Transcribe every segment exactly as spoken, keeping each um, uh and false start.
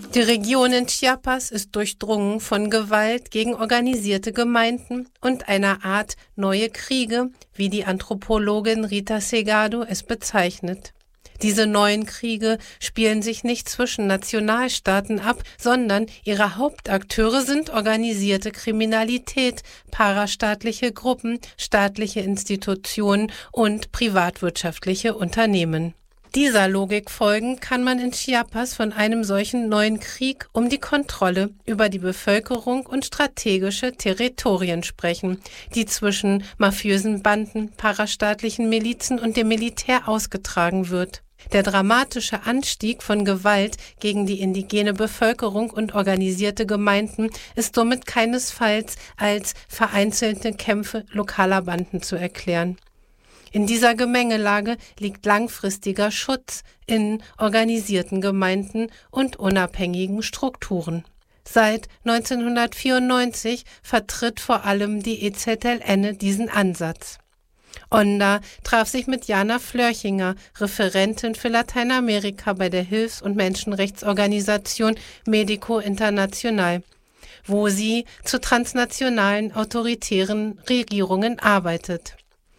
Die Region in Chiapas ist durchdrungen von Gewalt gegen organisierte Gemeinden und einer Art neue Kriege, wie die Anthropologin Rita Segado es bezeichnet. Diese neuen Kriege spielen sich nicht zwischen Nationalstaaten ab, sondern ihre Hauptakteure sind organisierte Kriminalität, parastaatliche Gruppen, staatliche Institutionen und privatwirtschaftliche Unternehmen. Dieser Logik folgend kann man in Chiapas von einem solchen neuen Krieg um die Kontrolle über die Bevölkerung und strategische Territorien sprechen, die zwischen mafiösen Banden, parastaatlichen Milizen und dem Militär ausgetragen wird. Der dramatische Anstieg von Gewalt gegen die indigene Bevölkerung und organisierte Gemeinden ist somit keinesfalls als vereinzelte Kämpfe lokaler Banden zu erklären. In dieser Gemengelage liegt langfristiger Schutz in organisierten Gemeinden und unabhängigen Strukturen. Seit neunzehnhundertvierundneunzig vertritt vor allem die E Z L N diesen Ansatz. Onda traf sich mit Jana Flörchinger, Referentin für Lateinamerika bei der Hilfs- und Menschenrechtsorganisation Médico Internacional, wo sie zu transnationalen autoritären Regierungen arbeitet.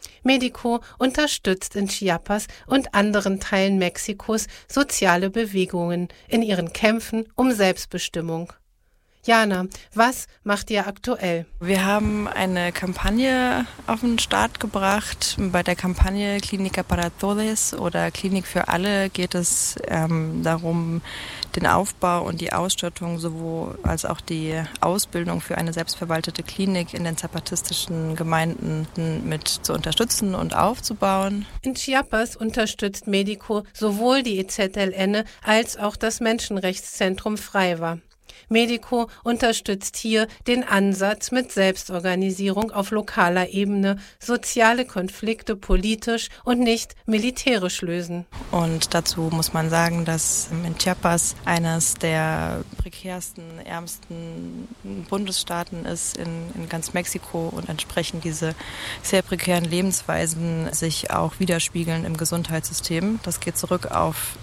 Médico unterstützt in Chiapas und anderen Teilen Mexikos soziale Bewegungen in ihren Kämpfen um Selbstbestimmung. Jana, was macht ihr aktuell? Wir haben eine Kampagne auf den Start gebracht. Bei der Kampagne Clínica para Todos oder Klinik für alle geht es ähm, darum, den Aufbau und die Ausstattung sowohl als auch die Ausbildung für eine selbstverwaltete Klinik in den zapatistischen Gemeinden mit zu unterstützen und aufzubauen. In Chiapas unterstützt Médico sowohl die E Z L N als auch das Menschenrechtszentrum Fraiva. Médico unterstützt hier den Ansatz mit Selbstorganisierung auf lokaler Ebene, soziale Konflikte politisch und nicht militärisch lösen. Und dazu muss man sagen, dass in Chiapas eines der prekärsten, ärmsten Bundesstaaten ist in, in ganz Mexiko und entsprechend diese sehr prekären Lebensweisen sich auch widerspiegeln im Gesundheitssystem. Das geht zurück auf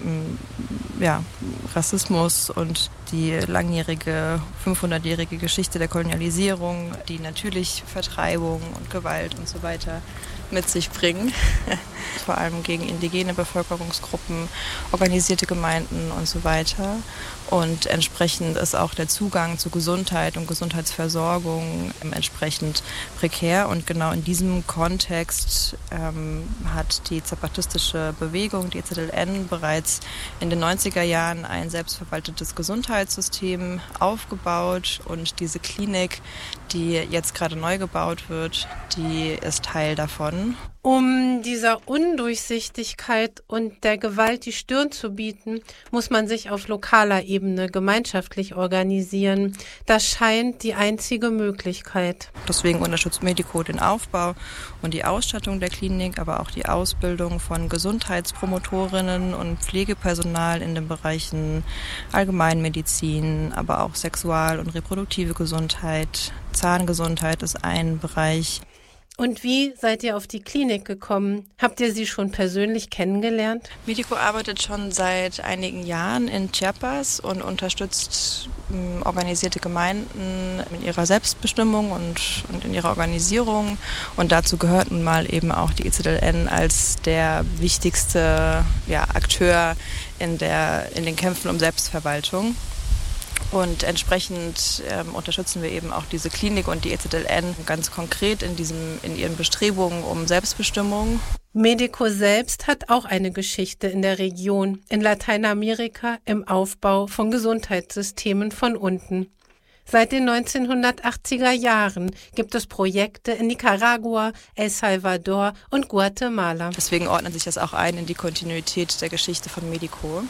ja, Rassismus und die langjährige, fünfhundertjährige Geschichte der Kolonialisierung, die natürlich Vertreibung und Gewalt und so weiter mit sich bringen. Vor allem gegen indigene Bevölkerungsgruppen, organisierte Gemeinden und so weiter. Und entsprechend ist auch der Zugang zu Gesundheit und Gesundheitsversorgung entsprechend prekär. Und genau in diesem Kontext ähm, hat die zapatistische Bewegung, die E Z L N, bereits in den neunziger Jahren ein selbstverwaltetes Gesundheitssystem aufgebaut. Und diese Klinik, die jetzt gerade neu gebaut wird, die ist Teil davon. Um dieser Undurchsichtigkeit und der Gewalt die Stirn zu bieten, muss man sich auf lokaler Ebene gemeinschaftlich organisieren. Das scheint die einzige Möglichkeit. Deswegen unterstützt Médico den Aufbau und die Ausstattung der Klinik, aber auch die Ausbildung von Gesundheitspromotorinnen und Pflegepersonal in den Bereichen Allgemeinmedizin, aber auch Sexual- und reproduktive Gesundheit. Zahngesundheit ist ein Bereich. Und wie seid ihr auf die Klinik gekommen? Habt ihr sie schon persönlich kennengelernt? Médico arbeitet schon seit einigen Jahren in Chiapas und unterstützt ähm, organisierte Gemeinden in ihrer Selbstbestimmung und, und in ihrer Organisierung. Und dazu gehört nun mal eben auch die E Z L N als der wichtigste ja, Akteur in, der, in den Kämpfen um Selbstverwaltung. Und entsprechend ähm, unterstützen wir eben auch diese Klinik und die E Z L N ganz konkret in, diesem, in ihren Bestrebungen um Selbstbestimmung. Médico selbst hat auch eine Geschichte in der Region, in Lateinamerika, im Aufbau von Gesundheitssystemen von unten. Seit den neunzehnhundertachtziger Jahren gibt es Projekte in Nicaragua, El Salvador und Guatemala. Deswegen ordnet sich das auch ein in die Kontinuität der Geschichte von Médico.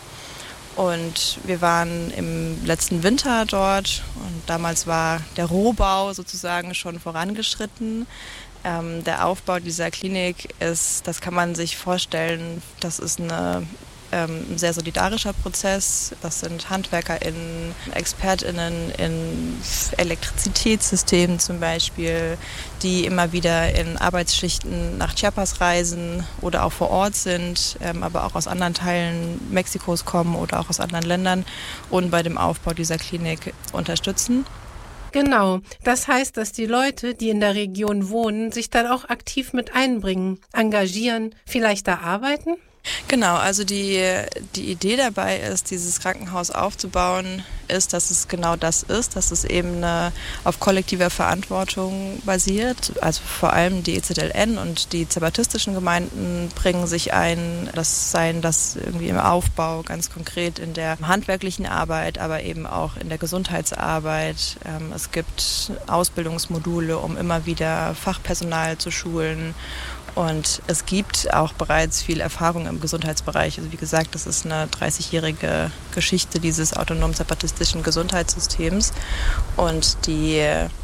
Und wir waren im letzten Winter dort und damals war der Rohbau sozusagen schon vorangeschritten. Ähm, der Aufbau dieser Klinik ist, das kann man sich vorstellen, das ist eine ähm, ein sehr solidarischer Prozess. Das sind HandwerkerInnen, ExpertInnen in Elektrizitätssystemen zum Beispiel, die immer wieder in Arbeitsschichten nach Chiapas reisen oder auch vor Ort sind, ähm, aber auch aus anderen Teilen Mexikos kommen oder auch aus anderen Ländern und bei dem Aufbau dieser Klinik unterstützen. Genau, das heißt, dass die Leute, die in der Region wohnen, sich dann auch aktiv mit einbringen, engagieren, vielleicht da arbeiten? Genau, also die, die Idee dabei ist, dieses Krankenhaus aufzubauen, ist, dass es genau das ist, dass es eben eine, auf kollektiver Verantwortung basiert. Also vor allem die E Z L N und die zapatistischen Gemeinden bringen sich ein, das seien das irgendwie im Aufbau, ganz konkret in der handwerklichen Arbeit, aber eben auch in der Gesundheitsarbeit. Es gibt Ausbildungsmodule, um immer wieder Fachpersonal zu schulen. Und es gibt auch bereits viel Erfahrung im Gesundheitsbereich. Also wie gesagt, das ist eine dreißigjährige Geschichte dieses autonom-zapatistischen Gesundheitssystems. Und die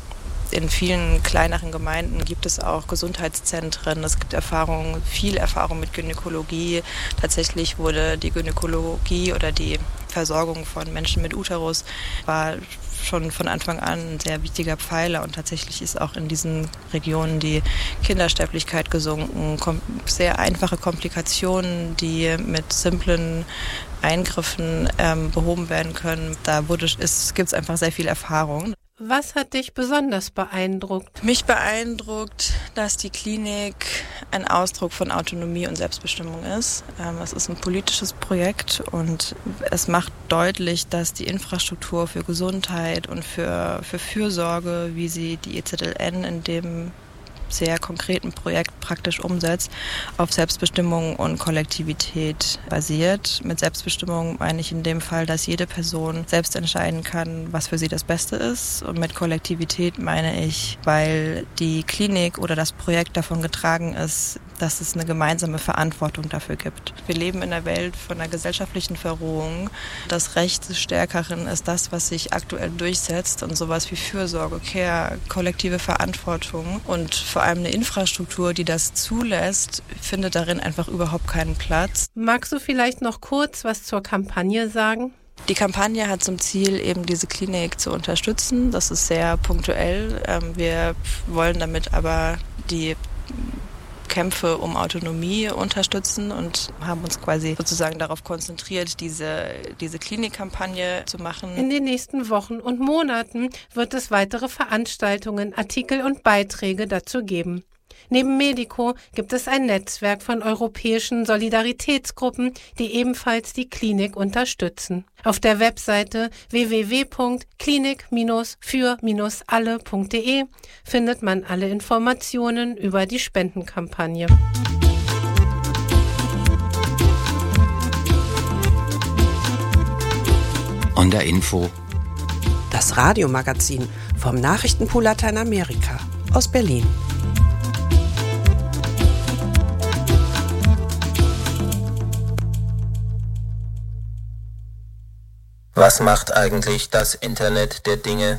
in vielen kleineren Gemeinden gibt es auch Gesundheitszentren. Es gibt Erfahrung, viel Erfahrung mit Gynäkologie. Tatsächlich wurde die Gynäkologie oder die Versorgung von Menschen mit Uterus war schon von Anfang an ein sehr wichtiger Pfeiler und tatsächlich ist auch in diesen Regionen die Kindersterblichkeit gesunken. Kom- sehr einfache Komplikationen, die mit simplen Eingriffen ähm, behoben werden können. Da wurde, es gibt einfach sehr viel Erfahrung. Was hat dich besonders beeindruckt? Mich beeindruckt, dass die Klinik ein Ausdruck von Autonomie und Selbstbestimmung ist. Es ist ein politisches Projekt und es macht deutlich, dass die Infrastruktur für Gesundheit und für, für Fürsorge, wie sie die E Z L N in dem sehr konkreten Projekt praktisch umsetzt, auf Selbstbestimmung und Kollektivität basiert. Mit Selbstbestimmung meine ich in dem Fall, dass jede Person selbst entscheiden kann, was für sie das Beste ist. Und mit Kollektivität meine ich, weil die Klinik oder das Projekt davon getragen ist, dass es eine gemeinsame Verantwortung dafür gibt. Wir leben in einer Welt von einer gesellschaftlichen Verrohung. Das Recht des Stärkeren ist das, was sich aktuell durchsetzt und sowas wie Fürsorge, Care, kollektive Verantwortung und vor allem eine Infrastruktur, die das zulässt, findet darin einfach überhaupt keinen Platz. Magst du vielleicht noch kurz was zur Kampagne sagen? Die Kampagne hat zum Ziel, eben diese Klinik zu unterstützen. Das ist sehr punktuell. Wir wollen damit aber die Kämpfe um Autonomie unterstützen und haben uns quasi sozusagen darauf konzentriert, diese, diese Klinikkampagne zu machen. In den nächsten Wochen und Monaten wird es weitere Veranstaltungen, Artikel und Beiträge dazu geben. Neben Medico gibt es ein Netzwerk von europäischen Solidaritätsgruppen, die ebenfalls die Klinik unterstützen. Auf der Webseite w w w punkt klinik für alle punkt de findet man alle Informationen über die Spendenkampagne. Onda Info. Das Radiomagazin vom Nachrichtenpool Lateinamerika aus Berlin. Was macht eigentlich das Internet der Dinge?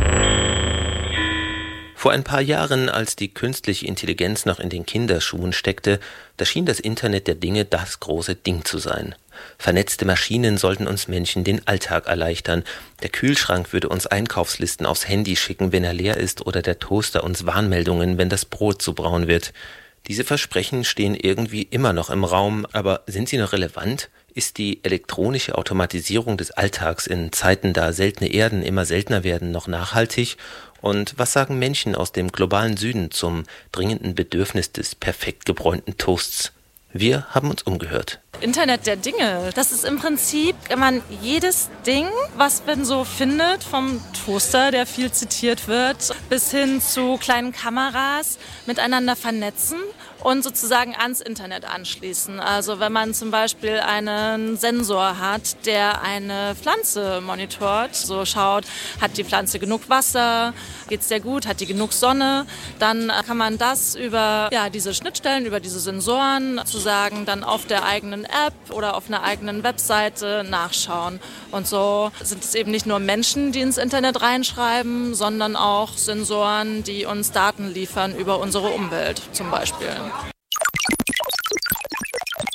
Vor ein paar Jahren, als die künstliche Intelligenz noch in den Kinderschuhen steckte, da schien das Internet der Dinge das große Ding zu sein. Vernetzte Maschinen sollten uns Menschen den Alltag erleichtern. Der Kühlschrank würde uns Einkaufslisten aufs Handy schicken, wenn er leer ist, oder der Toaster uns Warnmeldungen, wenn das Brot zu braun wird. Diese Versprechen stehen irgendwie immer noch im Raum, aber sind sie noch relevant? Ist die elektronische Automatisierung des Alltags in Zeiten, da seltene Erden immer seltener werden, noch nachhaltig? Und was sagen Menschen aus dem globalen Süden zum dringenden Bedürfnis des perfekt gebräunten Toasts? Wir haben uns umgehört. Internet der Dinge. Das ist im Prinzip, wenn man jedes Ding, was man so findet, vom Toaster, der viel zitiert wird, bis hin zu kleinen Kameras miteinander vernetzen und sozusagen ans Internet anschließen. Also wenn man zum Beispiel einen Sensor hat, der eine Pflanze monitort, so schaut, hat die Pflanze genug Wasser, geht's der gut, hat die genug Sonne, dann kann man das über ja, diese Schnittstellen, über diese Sensoren sozusagen dann auf der eigenen App oder auf einer eigenen Webseite nachschauen. Und so sind es eben nicht nur Menschen, die ins Internet reinschreiben, sondern auch Sensoren, die uns Daten liefern über unsere Umwelt zum Beispiel.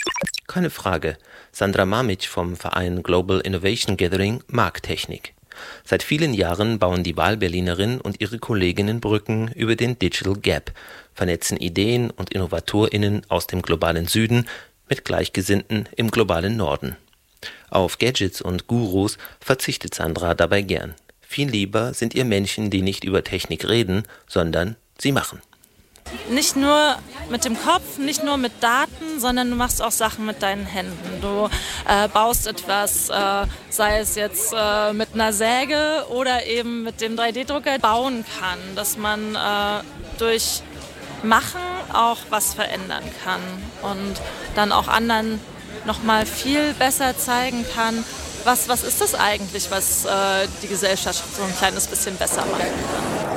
Keine Frage, Sandra Mamic vom Verein Global Innovation Gathering mag Technik. Seit vielen Jahren bauen die Wahlberlinerin und ihre Kolleginnen Brücken über den Digital Gap, vernetzen Ideen und InnovatorInnen aus dem globalen Süden mit Gleichgesinnten im globalen Norden. Auf Gadgets und Gurus verzichtet Sandra dabei gern. Viel lieber sind ihr Menschen, die nicht über Technik reden, sondern sie machen. Nicht nur mit dem Kopf, nicht nur mit Daten, sondern du machst auch Sachen mit deinen Händen. Du äh, baust etwas, äh, sei es jetzt äh, mit einer Säge oder eben mit dem drei D Drucker bauen kann, dass man äh, durch Machen auch was verändern kann und dann auch anderen noch mal viel besser zeigen kann, was, was ist das eigentlich, was äh, die Gesellschaft so ein kleines bisschen besser machen kann.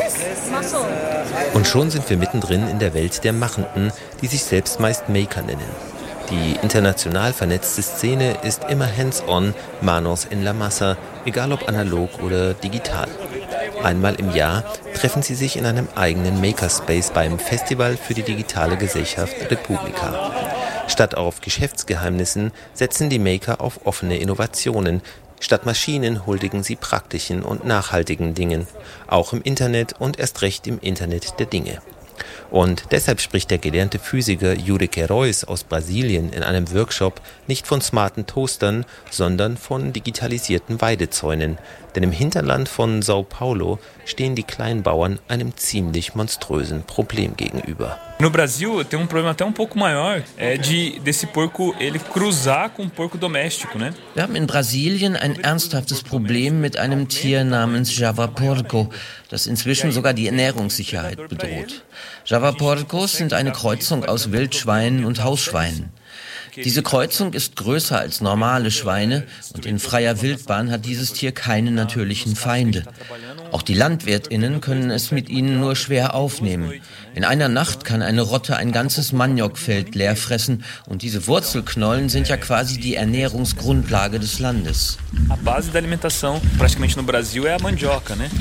Und schon sind wir mittendrin in der Welt der Machenden, die sich selbst meist Maker nennen. Die international vernetzte Szene ist immer hands-on, manos en la masa, egal ob analog oder digital. Einmal im Jahr treffen sie sich in einem eigenen Makerspace beim Festival für die digitale Gesellschaft Republika. Statt auf Geschäftsgeheimnissen setzen die Maker auf offene Innovationen. Statt Maschinen huldigen sie praktischen und nachhaltigen Dingen, auch im Internet und erst recht im Internet der Dinge. Und deshalb spricht der gelernte Physiker Yuri Queiroz aus Brasilien in einem Workshop nicht von smarten Toastern, sondern von digitalisierten Weidezäunen. Denn im Hinterland von Sao Paulo stehen die Kleinbauern einem ziemlich monströsen Problem gegenüber. No Brasil tem um problema até um pouco maior, é de desse porco ele cruzar com um porco doméstico, né? Wir haben in Brasilien ein ernsthaftes Problem mit einem Tier namens Javaporco, das inzwischen sogar die Ernährungssicherheit bedroht. Javaporcos sind eine Kreuzung aus Wildschweinen und Hausschweinen. Diese Kreuzung ist größer als normale Schweine und in freier Wildbahn hat dieses Tier keine natürlichen Feinde. Auch die LandwirtInnen können es mit ihnen nur schwer aufnehmen. In einer Nacht kann eine Rotte ein ganzes Maniokfeld leer fressen und diese Wurzelknollen sind ja quasi die Ernährungsgrundlage des Landes. A base da alimentação, praticamente no Brasil, é a mandioca, né?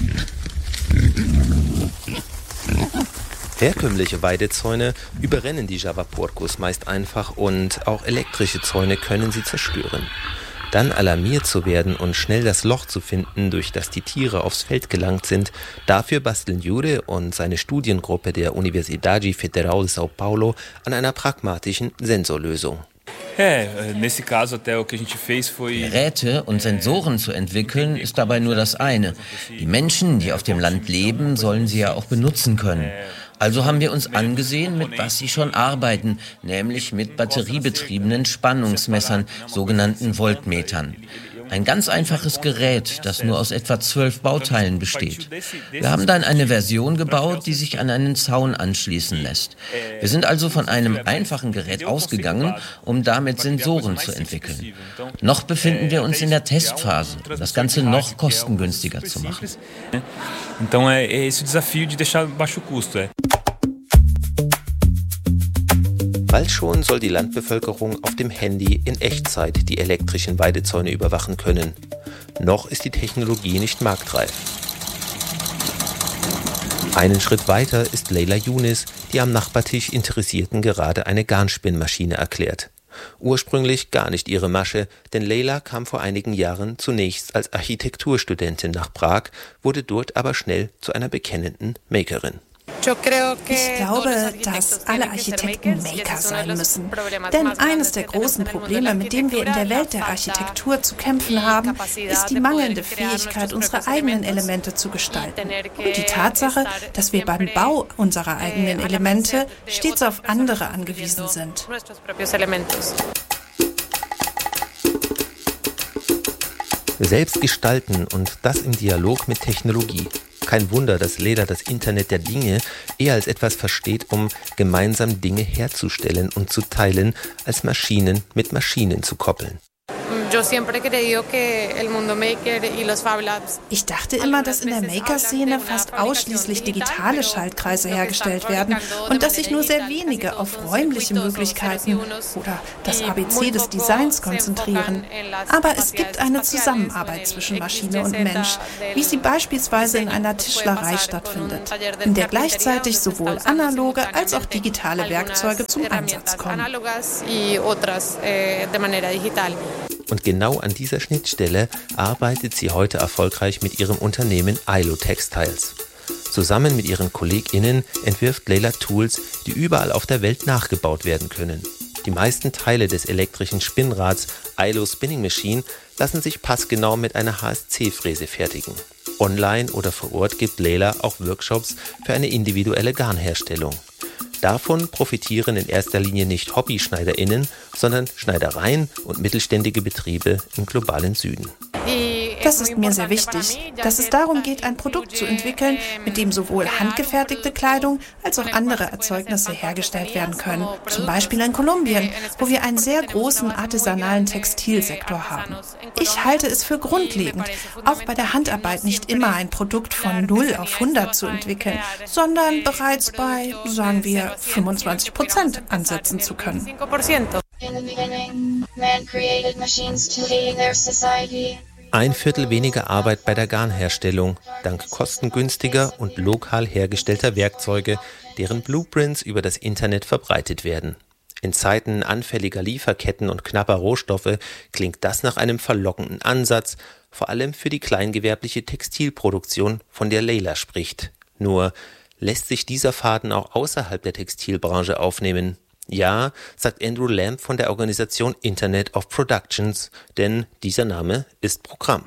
Herkömmliche Weidezäune überrennen die Javaporcos meist einfach und auch elektrische Zäune können sie zerstören. Dann alarmiert zu werden und schnell das Loch zu finden, durch das die Tiere aufs Feld gelangt sind, dafür basteln Yuri und seine Studiengruppe der Universidade Federal de Sao Paulo an einer pragmatischen Sensorlösung. Geräte und Sensoren zu entwickeln ist dabei nur das eine. Die Menschen, die auf dem Land leben, sollen sie ja auch benutzen können. Also haben wir uns angesehen, mit was sie schon arbeiten, nämlich mit batteriebetriebenen Spannungsmessern, sogenannten Voltmetern. Ein ganz einfaches Gerät, das nur aus etwa zwölf Bauteilen besteht. Wir haben dann eine Version gebaut, die sich an einen Zaun anschließen lässt. Wir sind also von einem einfachen Gerät ausgegangen, um damit Sensoren zu entwickeln. Noch befinden wir uns in der Testphase, um das Ganze noch kostengünstiger zu machen. Então é esse o desafio de deixar baixo custo. Bald schon soll die Landbevölkerung auf dem Handy in Echtzeit die elektrischen Weidezäune überwachen können. Noch ist die Technologie nicht marktreif. Einen Schritt weiter ist Leila Younis, die am Nachbartisch Interessierten gerade eine Garnspinnmaschine erklärt. Ursprünglich gar nicht ihre Masche, denn Leila kam vor einigen Jahren zunächst als Architekturstudentin nach Prag, wurde dort aber schnell zu einer bekennenden Makerin. Ich glaube, dass alle Architekten Maker sein müssen. Denn eines der großen Probleme, mit dem wir in der Welt der Architektur zu kämpfen haben, ist die mangelnde Fähigkeit, unsere eigenen Elemente zu gestalten. Und die Tatsache, dass wir beim Bau unserer eigenen Elemente stets auf andere angewiesen sind. Selbst gestalten und das im Dialog mit Technologie. Kein Wunder, dass Leila das Internet der Dinge eher als etwas versteht, um gemeinsam Dinge herzustellen und zu teilen, als Maschinen mit Maschinen zu koppeln. Ich dachte immer, dass in der Maker-Szene fast ausschließlich digitale Schaltkreise hergestellt werden und dass sich nur sehr wenige auf räumliche Möglichkeiten oder das A B C des Designs konzentrieren. Aber es gibt eine Zusammenarbeit zwischen Maschine und Mensch, wie sie beispielsweise in einer Tischlerei stattfindet, in der gleichzeitig sowohl analoge als auch digitale Werkzeuge zum Einsatz kommen. Und genau an dieser Schnittstelle arbeitet sie heute erfolgreich mit ihrem Unternehmen Ailo Textiles. Zusammen mit ihren KollegInnen entwirft Leila Tools, die überall auf der Welt nachgebaut werden können. Die meisten Teile des elektrischen Spinnrads Ailo Spinning Machine lassen sich passgenau mit einer H S C-Fräse fertigen. Online oder vor Ort gibt Leila auch Workshops für eine individuelle Garnherstellung. Davon profitieren in erster Linie nicht HobbyschneiderInnen, sondern Schneidereien und mittelständige Betriebe im globalen Süden. Das ist mir sehr wichtig, dass es darum geht, ein Produkt zu entwickeln, mit dem sowohl handgefertigte Kleidung als auch andere Erzeugnisse hergestellt werden können. Zum Beispiel in Kolumbien, wo wir einen sehr großen artisanalen Textilsektor haben. Ich halte es für grundlegend, auch bei der Handarbeit nicht immer ein Produkt von null auf hundert zu entwickeln, sondern bereits bei, sagen wir, fünfundzwanzig Prozent ansetzen zu können. Ein Viertel weniger Arbeit bei der Garnherstellung, dank kostengünstiger und lokal hergestellter Werkzeuge, deren Blueprints über das Internet verbreitet werden. In Zeiten anfälliger Lieferketten und knapper Rohstoffe klingt das nach einem verlockenden Ansatz, vor allem für die kleingewerbliche Textilproduktion, von der Leila spricht. Nur lässt sich dieser Faden auch außerhalb der Textilbranche aufnehmen? Ja, sagt Andrew Lamb von der Organisation Internet of Productions, denn dieser Name ist Programm.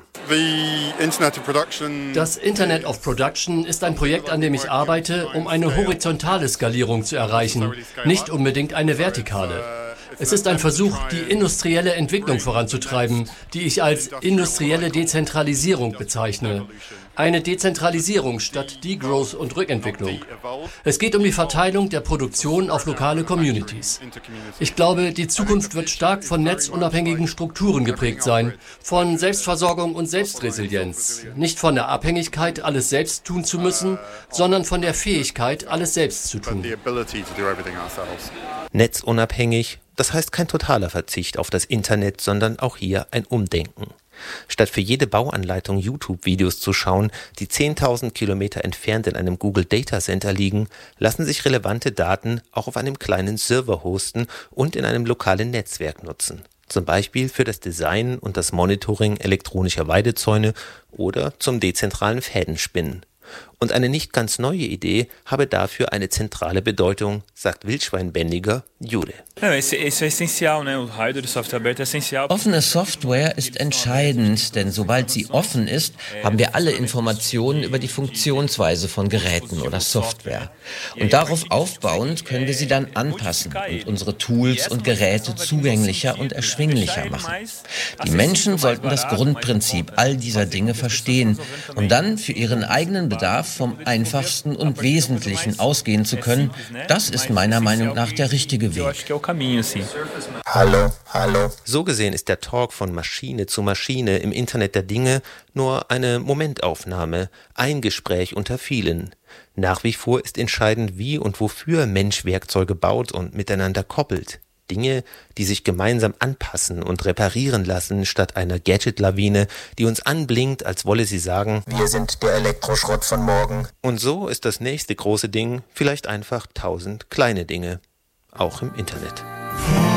Das Internet of Production ist ein Projekt, an dem ich arbeite, um eine horizontale Skalierung zu erreichen, nicht unbedingt eine vertikale. Es ist ein Versuch, die industrielle Entwicklung voranzutreiben, die ich als industrielle Dezentralisierung bezeichne. Eine Dezentralisierung statt Degrowth und Rückentwicklung. Es geht um die Verteilung der Produktion auf lokale Communities. Ich glaube, die Zukunft wird stark von netzunabhängigen Strukturen geprägt sein, von Selbstversorgung und Selbstresilienz. Nicht von der Abhängigkeit, alles selbst tun zu müssen, sondern von der Fähigkeit, alles selbst zu tun. Netzunabhängig, das heißt kein totaler Verzicht auf das Internet, sondern auch hier ein Umdenken. Statt für jede Bauanleitung YouTube-Videos zu schauen, die zehntausend Kilometer entfernt in einem Google Data Center liegen, lassen sich relevante Daten auch auf einem kleinen Server hosten und in einem lokalen Netzwerk nutzen. Zum Beispiel für das Design und das Monitoring elektronischer Weidezäune oder zum dezentralen Fädenspinnen. Und eine nicht ganz neue Idee habe dafür eine zentrale Bedeutung, sagt Wildschweinbändiger Jure. Offene Software ist entscheidend, denn sobald sie offen ist, haben wir alle Informationen über die Funktionsweise von Geräten oder Software. Und darauf aufbauend können wir sie dann anpassen und unsere Tools und Geräte zugänglicher und erschwinglicher machen. Die Menschen sollten das Grundprinzip all dieser Dinge verstehen, um dann für ihren eigenen Bedarf vom Einfachsten und Wesentlichen ausgehen zu können. Das ist meiner Meinung nach der richtige Weg. Hallo, hallo. So gesehen ist der Talk von Maschine zu Maschine im Internet der Dinge nur eine Momentaufnahme, ein Gespräch unter vielen. Nach wie vor ist entscheidend, wie und wofür Mensch Werkzeuge baut und miteinander koppelt. Dinge, die sich gemeinsam anpassen und reparieren lassen, statt einer Gadget-Lawine, die uns anblinkt, als wolle sie sagen, wir sind der Elektroschrott von morgen. Und so ist das nächste große Ding vielleicht einfach tausend kleine Dinge, auch im Internet.